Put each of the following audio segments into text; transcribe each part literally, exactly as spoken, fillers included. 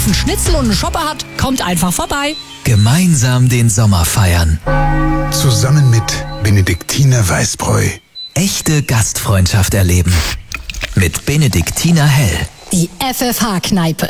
Haufen Schnitzel und einen Shopper hat, kommt einfach vorbei. Gemeinsam den Sommer feiern. Zusammen mit Benediktiner Weißbräu. Echte Gastfreundschaft erleben. Mit Benediktiner Hell. Die F F H-Kneipe.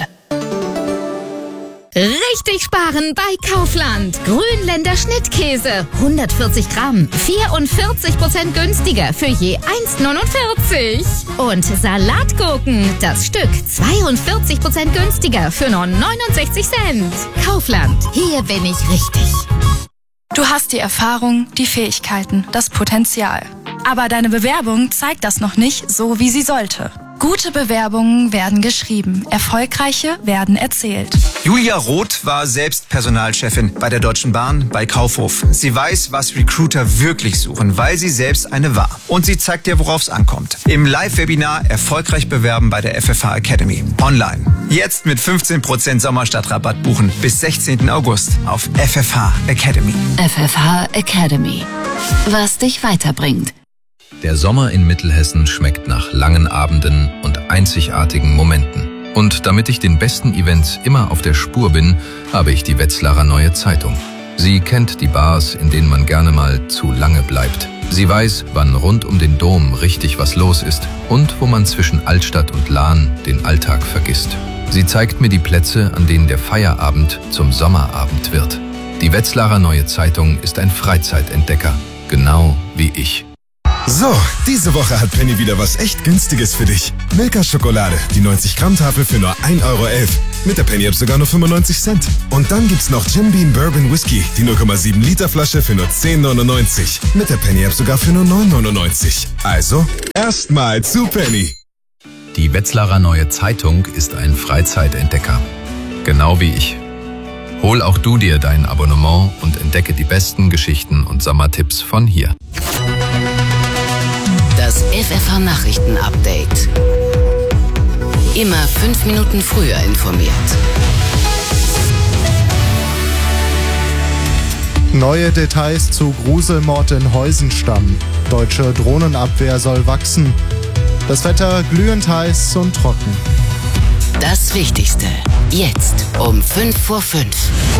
Richtig sparen bei Kaufland. Grünländer Schnittkäse. hundertvierzig Gramm. vierundvierzig Prozent günstiger für je eins neunundvierzig. Und Salatgurken. Das Stück zweiundvierzig Prozent günstiger für nur neunundsechzig Cent. Kaufland. Hier bin ich richtig. Du hast die Erfahrung, die Fähigkeiten, das Potenzial. Aber deine Bewerbung zeigt das noch nicht so, wie sie sollte. Gute Bewerbungen werden geschrieben, erfolgreiche werden erzählt. Julia Roth war selbst Personalchefin bei der Deutschen Bahn bei Kaufhof. Sie weiß, was Recruiter wirklich suchen, weil sie selbst eine war. Und sie zeigt dir, worauf es ankommt. Im Live-Webinar Erfolgreich bewerben bei der F F H Academy. Online. Jetzt mit fünfzehn Prozent Sommerstadtrabatt buchen bis sechzehnten August auf F F H Academy. F F H Academy. Was dich weiterbringt. Der Sommer in Mittelhessen schmeckt nach langen Abenden und einzigartigen Momenten. Und damit ich den besten Events immer auf der Spur bin, habe ich die Wetzlarer Neue Zeitung. Sie kennt die Bars, in denen man gerne mal zu lange bleibt. Sie weiß, wann rund um den Dom richtig was los ist und wo man zwischen Altstadt und Lahn den Alltag vergisst. Sie zeigt mir die Plätze, an denen der Feierabend zum Sommerabend wird. Die Wetzlarer Neue Zeitung ist ein Freizeitentdecker, genau wie ich. So, diese Woche hat Penny wieder was echt Günstiges für dich. Milka Schokolade, die neunzig Gramm Tafel für nur ein Euro elf. Mit der Penny-App sogar nur fünfundneunzig Cent. Und dann gibt's noch Jim Beam Bourbon Whisky, die null Komma sieben Liter Flasche für nur zehn neunundneunzig. Mit der Penny-App sogar für nur neun neunundneunzig. Also, erstmal zu Penny. Die Wetzlarer Neue Zeitung ist ein Freizeitentdecker, genau wie ich. Hol auch du dir dein Abonnement und entdecke die besten Geschichten und Sommertipps von hier. Das F F H-Nachrichten-Update. Immer fünf Minuten früher informiert. Neue Details zu Gruselmord in Heusenstamm. Deutsche Drohnenabwehr soll wachsen. Das Wetter glühend heiß und trocken. Das Wichtigste. Jetzt um fünf vor fünf.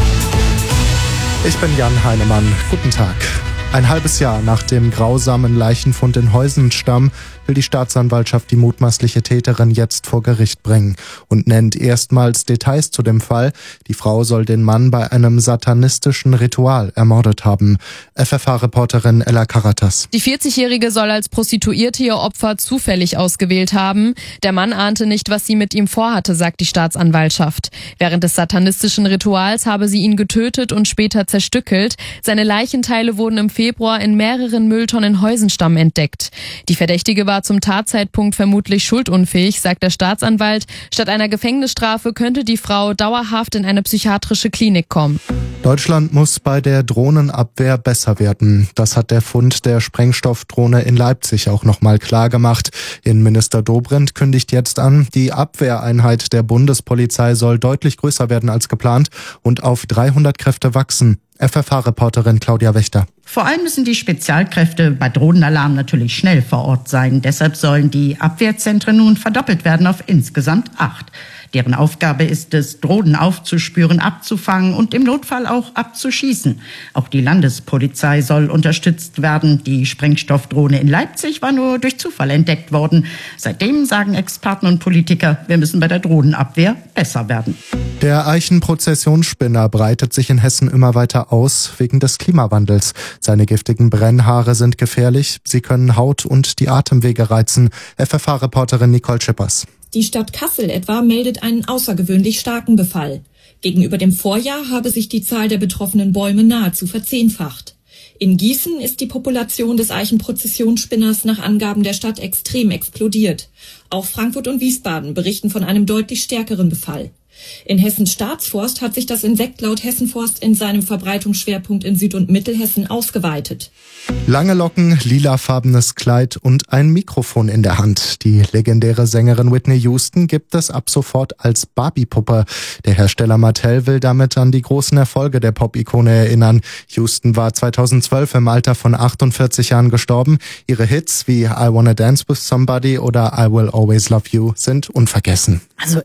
Ich bin Jan Heinemann. Guten Tag. Ein halbes Jahr nach dem grausamen Leichenfund in Heusenstamm will die Staatsanwaltschaft die mutmaßliche Täterin jetzt vor Gericht bringen und nennt erstmals Details zu dem Fall. Die Frau soll den Mann bei einem satanistischen Ritual ermordet haben. F F H-Reporterin Ella Karatas. Die vierzigjährige soll als Prostituierte ihr Opfer zufällig ausgewählt haben. Der Mann ahnte nicht, was sie mit ihm vorhatte, sagt die Staatsanwaltschaft. Während des satanistischen Rituals habe sie ihn getötet und später zerstückelt. Seine Leichenteile wurden im Februar in mehreren Mülltonnen in Heusenstamm entdeckt. Die Verdächtige war zum Tatzeitpunkt vermutlich schuldunfähig, sagt der Staatsanwalt. Statt einer Gefängnisstrafe könnte die Frau dauerhaft in eine psychiatrische Klinik kommen. Deutschland muss bei der Drohnenabwehr besser werden. Das hat der Fund der Sprengstoffdrohne in Leipzig auch nochmal klar gemacht. Innenminister Dobrindt kündigt jetzt an, die Abwehreinheit der Bundespolizei soll deutlich größer werden als geplant und auf dreihundert Kräfte wachsen. F F H-Reporterin Claudia Wächter. Vor allem müssen die Spezialkräfte bei Drohnenalarm natürlich schnell vor Ort sein. Deshalb sollen die Abwehrzentren nun verdoppelt werden auf insgesamt acht. Deren Aufgabe ist es, Drohnen aufzuspüren, abzufangen und im Notfall auch abzuschießen. Auch die Landespolizei soll unterstützt werden. Die Sprengstoffdrohne in Leipzig war nur durch Zufall entdeckt worden. Seitdem sagen Experten und Politiker, wir müssen bei der Drohnenabwehr besser werden. Der Eichenprozessionsspinner breitet sich in Hessen immer weiter aus wegen des Klimawandels. Seine giftigen Brennhaare sind gefährlich. Sie können Haut und die Atemwege reizen. F F H-Reporterin Nicole Schippers. Die Stadt Kassel etwa meldet einen außergewöhnlich starken Befall. Gegenüber dem Vorjahr habe sich die Zahl der betroffenen Bäume nahezu verzehnfacht. In Gießen ist die Population des Eichenprozessionsspinners nach Angaben der Stadt extrem explodiert. Auch Frankfurt und Wiesbaden berichten von einem deutlich stärkeren Befall. In Hessens Staatsforst hat sich das Insekt laut Hessenforst in seinem Verbreitungsschwerpunkt in Süd- und Mittelhessen ausgeweitet. Lange Locken, lilafarbenes Kleid und ein Mikrofon in der Hand. Die legendäre Sängerin Whitney Houston gibt es ab sofort als Barbie-Puppe. Der Hersteller Mattel will damit an die großen Erfolge der Pop-Ikone erinnern. Houston war zweitausendzwölf im Alter von achtundvierzig Jahren gestorben. Ihre Hits wie I Wanna Dance with Somebody oder I Will Always Love You sind unvergessen. Also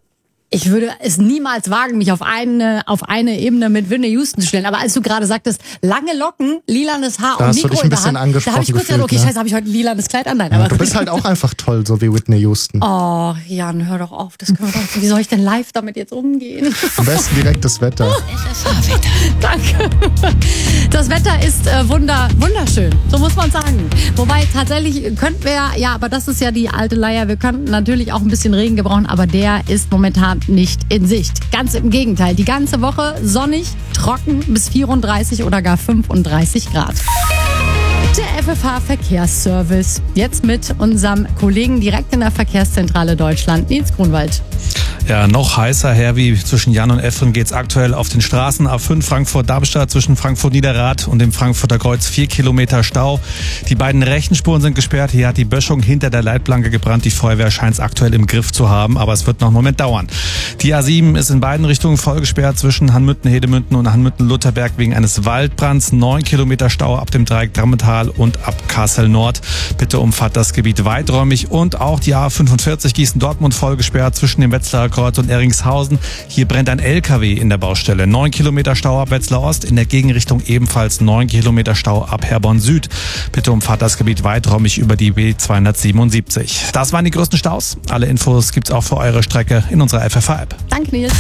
Ich würde es niemals wagen, mich auf eine, auf eine Ebene mit Whitney Houston zu stellen. Aber als du gerade sagtest, lange Locken, lilanes Haar da und Mikro in der Hand, da habe ich kurz gedacht, okay, ne? scheiße, habe ich heute ein lilanes Kleid an? Nein, ja, aber du bist halt auch einfach toll, so wie Whitney Houston. Oh, Jan, hör doch auf. Das können wir doch, wie soll ich denn live damit jetzt umgehen? Am besten direkt das Wetter. Danke. Das Wetter ist äh, wunder, wunderschön, so muss man sagen. Wobei tatsächlich könnten wir, ja, aber das ist ja die alte Leier, wir könnten natürlich auch ein bisschen Regen gebrauchen, aber der ist momentan nicht in Sicht. Ganz im Gegenteil, die ganze Woche sonnig, trocken bis vierunddreißig oder gar fünfunddreißig Grad. Der F F H-Verkehrsservice. Jetzt mit unserem Kollegen direkt in der Verkehrszentrale Deutschland, Nils Grunwald. Ja, noch heißer her wie zwischen Jan und Effren geht's aktuell auf den Straßen. A fünf Frankfurt-Darmstadt zwischen Frankfurt-Niederrad und dem Frankfurter Kreuz vier Kilometer Stau. Die beiden rechten Spuren sind gesperrt. Hier hat die Böschung hinter der Leitplanke gebrannt. Die Feuerwehr scheint es aktuell im Griff zu haben, aber es wird noch einen Moment dauern. Die A sieben ist in beiden Richtungen voll gesperrt zwischen Hanmünden-Hedemünden und Hanmünden-Lutherberg wegen eines Waldbrands. Neun Kilometer Stau ab dem Dreieck Drammental und ab Kassel Nord. Bitte umfahrt das Gebiet weiträumig. Und auch die A fünfundvierzig Gießen-Dortmund voll gesperrt zwischen dem Wetzlarer Kreuz und Erringshausen. Hier brennt ein L K W in der Baustelle. Neun Kilometer Stau ab Wetzlar Ost. In der Gegenrichtung ebenfalls neun Kilometer Stau ab Herborn Süd. Bitte umfahrt das Gebiet weiträumig über die B zweihundertsiebenundsiebzig. Das waren die größten Staus. Alle Infos gibt's auch für eure Strecke in unserer F F H-App. Danke, Nils.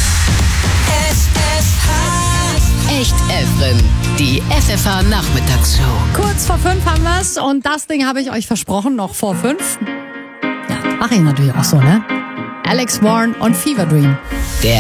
Echt Effren, die F F H-Nachmittagsshow. Kurz vor fünf haben wir's und das Ding habe ich euch versprochen, noch vor fünf. Ja, mache ich natürlich auch so, ne? Alex Warren und Fever Dream. Der